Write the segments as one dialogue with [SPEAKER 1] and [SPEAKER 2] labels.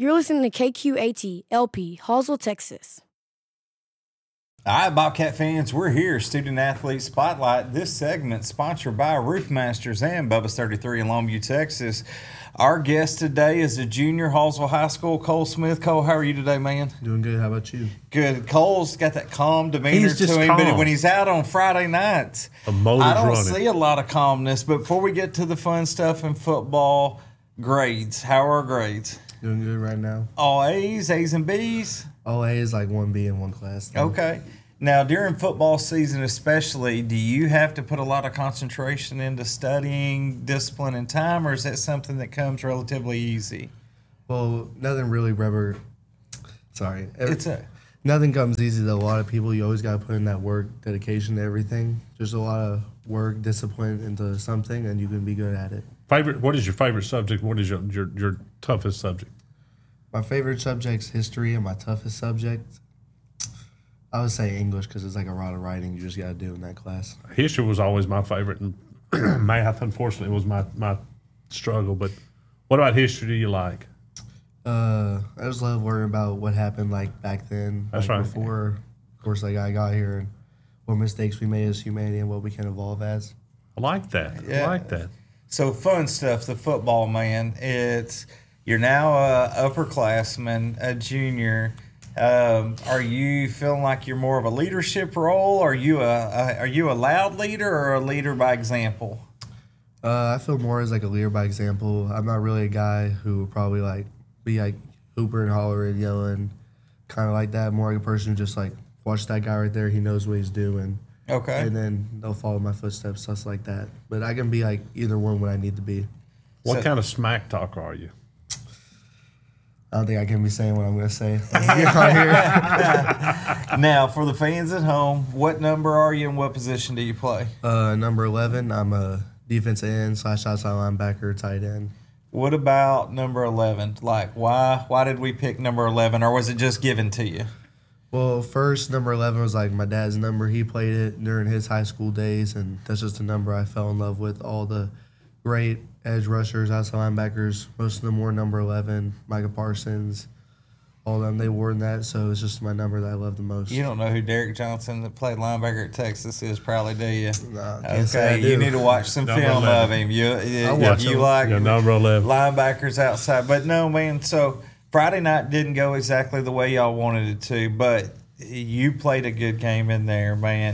[SPEAKER 1] You're listening to KQAT LP, Hallsville, Texas.
[SPEAKER 2] All right, Bobcat fans, we're here, Student Athlete Spotlight. This segment sponsored by Roofmasters and Bubba's 33 in Longview, Texas. Our guest today is a junior, Hallsville High School, Cole Smith. Cole, how are you today, man?
[SPEAKER 3] Doing good. How about you?
[SPEAKER 2] Good. Cole's got that calm demeanor
[SPEAKER 4] He's just
[SPEAKER 2] to him,
[SPEAKER 4] calm.
[SPEAKER 2] but when he's out on Friday nights,
[SPEAKER 4] A motor's
[SPEAKER 2] I don't
[SPEAKER 4] running.
[SPEAKER 2] see a lot of calmness. But before we get to the fun stuff in football, grades. How are our grades?
[SPEAKER 3] Doing good right now.
[SPEAKER 2] All A's, A's and B's?
[SPEAKER 3] All A is like 1B in one class.
[SPEAKER 2] Okay. Now, during football season especially, do you have to put a lot of concentration into studying, discipline, and time, or is that something that comes relatively easy?
[SPEAKER 3] Well, nothing really rubber. Sorry. Nothing comes easy to a lot of people. You always got to put in that work, dedication to everything. There's a lot of work, discipline into something, and you can be good at it.
[SPEAKER 4] What is your favorite subject? What is your toughest subject?
[SPEAKER 3] My favorite subject's history, and my toughest subject, I would say English because it's like a lot of writing you just got to do in that class.
[SPEAKER 4] History was always my favorite, and math, unfortunately, was my struggle. But what about history do you like?
[SPEAKER 3] I just love worrying about what happened like back then.
[SPEAKER 4] That's
[SPEAKER 3] like
[SPEAKER 4] right.
[SPEAKER 3] Before, of course, like I got here and what mistakes we made as humanity and what we can evolve as.
[SPEAKER 4] I like that.
[SPEAKER 2] Yeah.
[SPEAKER 4] I like that.
[SPEAKER 2] So fun stuff, the football, man. You're now a upperclassman, a junior. Are you feeling like you're more of a leadership role? Are you a loud leader or a leader by example?
[SPEAKER 3] I feel more as like a leader by example. I'm not really a guy who would probably like be like hooper and hollering, yelling, kind of like that. More like a person who just like watch that guy right there. He knows what he's doing.
[SPEAKER 2] Okay.
[SPEAKER 3] And then they'll follow my footsteps, stuff like that. But I can be like either one when I need to be.
[SPEAKER 4] What kind of smack talk are you?
[SPEAKER 3] I don't think I can be saying what I'm going to say. On here.
[SPEAKER 2] Now, for the fans at home, what number are you and what position do you play?
[SPEAKER 3] Number 11, I'm a defensive end / outside linebacker, tight end.
[SPEAKER 2] What about number 11? Like, why did we pick number 11, or was it just given to you?
[SPEAKER 3] Well, first, number 11 was like my dad's number. He played it during his high school days, and that's just a number I fell in love with. All the great edge rushers, outside linebackers, most of them wore number 11. Micah Parsons, all of them, they wore that, so it's just my number that I love the most.
[SPEAKER 2] You don't know who Derek Johnson that played linebacker at Texas is, probably, do you?
[SPEAKER 3] Nah, can't say I
[SPEAKER 2] Okay,
[SPEAKER 3] do.
[SPEAKER 2] you need to watch some
[SPEAKER 4] Number
[SPEAKER 2] film
[SPEAKER 4] 11.
[SPEAKER 2] of him.
[SPEAKER 3] I'll watch
[SPEAKER 2] You
[SPEAKER 3] him.
[SPEAKER 2] like
[SPEAKER 4] Yeah, number 11.
[SPEAKER 2] linebackers outside. But no, man, so Friday night didn't go exactly the way y'all wanted it to, but you played a good game in there, man.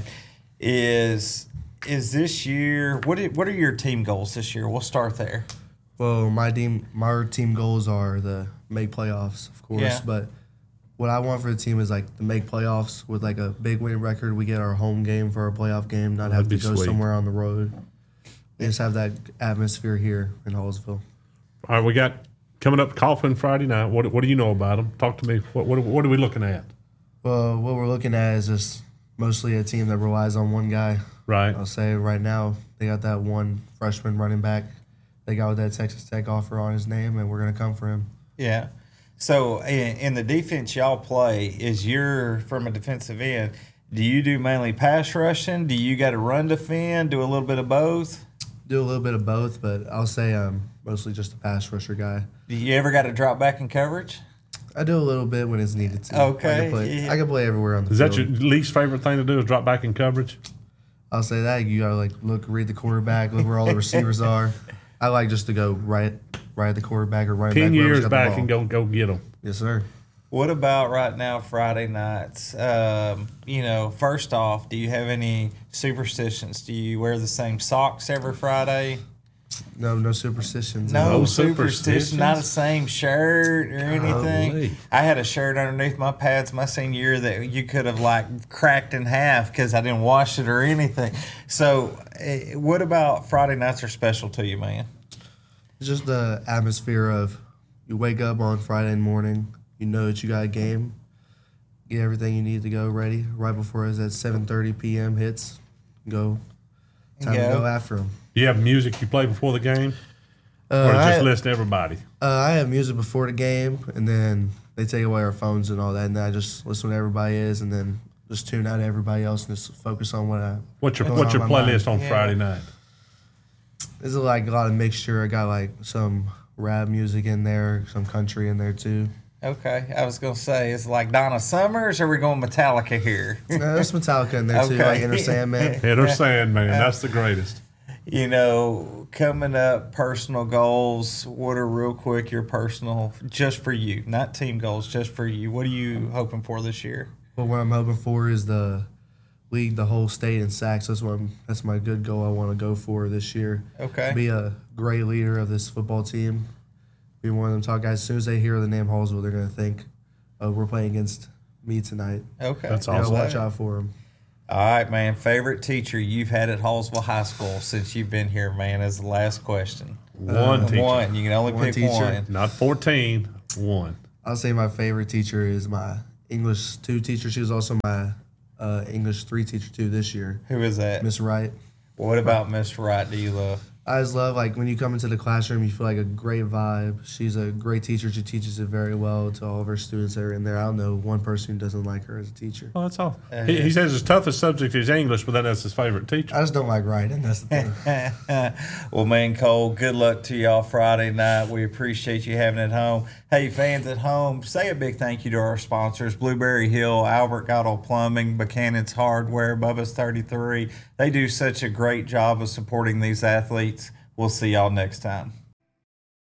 [SPEAKER 2] Is this year, what are your team goals this year? We'll start there.
[SPEAKER 3] Well, my team goals are to make playoffs, of course.
[SPEAKER 2] Yeah.
[SPEAKER 3] But what I want for the team is like to make playoffs with like a big winning record. We get our home game for our playoff game, not have to
[SPEAKER 4] That'd be
[SPEAKER 3] go
[SPEAKER 4] sweet.
[SPEAKER 3] somewhere on the road. We just have that atmosphere here in Hallsville.
[SPEAKER 4] All right, we got coming up Coughlin Friday night. What do you know about them? Talk to me. What are we looking at?
[SPEAKER 3] Well, what we're looking at is just mostly a team that relies on one guy.
[SPEAKER 4] Right.
[SPEAKER 3] I'll say right now they got that one freshman running back. They got that Texas Tech offer on his name, and we're going to come for him.
[SPEAKER 2] Yeah. So in the defense y'all play, you're from a defensive end, do you do mainly pass rushing? Do you got to run defend, do a little bit of both?
[SPEAKER 3] Do a little bit of both, but I'll say I'm mostly just a pass rusher guy.
[SPEAKER 2] Do you ever got to drop back in coverage?
[SPEAKER 3] I do a little bit when it's needed to.
[SPEAKER 2] Okay,
[SPEAKER 3] I can play everywhere on the
[SPEAKER 4] Is
[SPEAKER 3] field.
[SPEAKER 4] that your least favorite thing to do? Is drop back in coverage?
[SPEAKER 3] I'll say that. You got to like read the quarterback, look where all the receivers are. I like just to go right at the quarterback or running
[SPEAKER 4] 10
[SPEAKER 3] back. whoever's
[SPEAKER 4] years
[SPEAKER 3] got the
[SPEAKER 4] back
[SPEAKER 3] ball.
[SPEAKER 4] and go get them.
[SPEAKER 3] Yes, sir.
[SPEAKER 2] What about right now, Friday nights? First off, do you have any superstitions? Do you wear the same socks every Friday?
[SPEAKER 3] No superstitions.
[SPEAKER 2] No
[SPEAKER 4] No
[SPEAKER 2] superstition, not the
[SPEAKER 4] superstitions?
[SPEAKER 2] same shirt or anything.
[SPEAKER 4] Golly.
[SPEAKER 2] I had a shirt underneath my pads my senior year that you could have like cracked in half because I didn't wash it or anything. So, what about Friday nights are special to you, man?
[SPEAKER 3] It's just the atmosphere of you wake up on Friday morning, you know that you got a game, get everything you need to go ready right before that 7:30 p.m. hits. Time to go after them.
[SPEAKER 4] You have music you play before the game? Or just listen to everybody?
[SPEAKER 3] I have music before the game, and then they take away our phones and all that, and then I just listen to what everybody is, and then just tune out everybody else and just focus on
[SPEAKER 4] What's your
[SPEAKER 3] my
[SPEAKER 4] playlist
[SPEAKER 3] mind.
[SPEAKER 4] on Friday night?
[SPEAKER 3] There's like a lot of mixture. I got like some rap music in there, some country in there too.
[SPEAKER 2] Okay, I was gonna say, it's like Donna Summers, or are we going Metallica here?
[SPEAKER 3] There's Metallica in there too,
[SPEAKER 2] Okay.
[SPEAKER 3] like Enter Sandman.
[SPEAKER 4] Hit or Sandman. That's the greatest.
[SPEAKER 2] You know, coming up, personal goals. What are real quick your personal, just for you, not team goals, just for you? What are you hoping for this year?
[SPEAKER 3] But what I'm hoping for is the lead the whole state in sacks. That's my good goal I want to go for this year.
[SPEAKER 2] Okay.
[SPEAKER 3] Be a great leader of this football team. Be one of them top guys. As soon as they hear the name Hallsville, they're gonna think, "Oh, we're playing against me tonight."
[SPEAKER 2] Okay.
[SPEAKER 4] That's
[SPEAKER 3] You know,
[SPEAKER 4] awesome.
[SPEAKER 3] watch out for them.
[SPEAKER 2] All right, man. Favorite teacher you've had at Hallsville High School since you've been here, man, is the last question.
[SPEAKER 4] One teacher.
[SPEAKER 2] One. You can only
[SPEAKER 3] One
[SPEAKER 2] pick
[SPEAKER 3] teacher.
[SPEAKER 2] one.
[SPEAKER 4] Not 14. One.
[SPEAKER 3] I'll say my favorite teacher is my English 2 teacher. She was also my English 3 teacher too this year,
[SPEAKER 2] Who is that?
[SPEAKER 3] Miss Wright.
[SPEAKER 2] What about Miss Wright do you love?
[SPEAKER 3] I just love, like, when you come into the classroom, you feel like a great vibe. She's a great teacher. She teaches it very well to all of her students that are in there. I don't know one person who doesn't like her as a teacher.
[SPEAKER 4] Oh, that's all. He says his toughest subject is English, but that's his favorite teacher.
[SPEAKER 3] I just don't like writing. That's the thing.
[SPEAKER 2] Well, man, Cole, good luck to y'all Friday night. We appreciate you having it home. Hey, fans at home, say a big thank you to our sponsors, Blueberry Hill, Albert Gatto Plumbing, Buchanan's Hardware, Bubba's 33. They do such a great job of supporting these athletes. We'll see y'all next time.